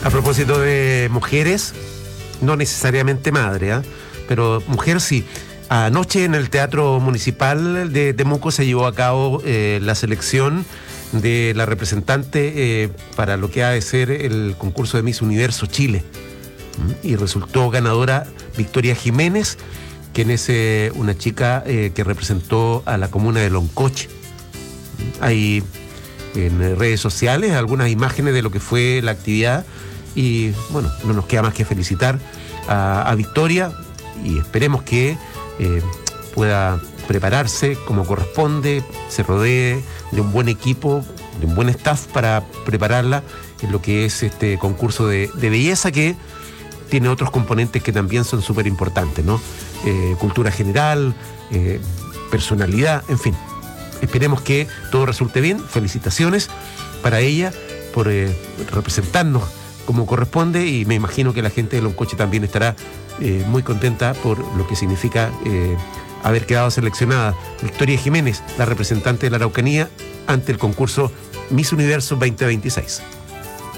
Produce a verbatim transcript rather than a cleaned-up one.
A propósito de mujeres, no necesariamente madre, ¿eh? pero mujer sí. Anoche en el Teatro Municipal de Temuco se llevó a cabo eh, la selección de la representante eh, para lo que ha de ser el concurso de Miss Universo Chile. ¿Mm? Y resultó ganadora Victoria Jiménez, quien es eh, una chica eh, que representó a la comuna de Loncoche. ¿Mm? Hay en redes sociales algunas imágenes de lo que fue la actividad y bueno, no nos queda más que felicitar a, a Victoria y esperemos que eh, pueda prepararse como corresponde, se rodee de un buen equipo, de un buen staff para prepararla en lo que es este concurso de, de belleza, que tiene otros componentes que también son súper importantes, ¿no? Eh, cultura general, eh, personalidad, en fin. Esperemos que todo resulte bien. Felicitaciones para ella por eh, representarnos como corresponde, y me imagino que la gente de Loncoche también estará eh, muy contenta por lo que significa eh, haber quedado seleccionada Victoria Jiménez, la representante de la Araucanía, ante el concurso Miss Universo veinte veintiséis.